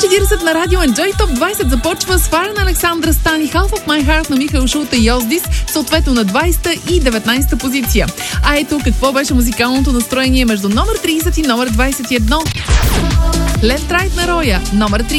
40 на Радио Enjoy. Топ 20 започва с Фара на Александра Стан и Half of My Heart на Михаил Шулта и Йоздис, съответно на 20 и 19 позиция. А ето какво беше музикалното настроение между номер 30 и номер 21. Left Right на Роя, номер 30.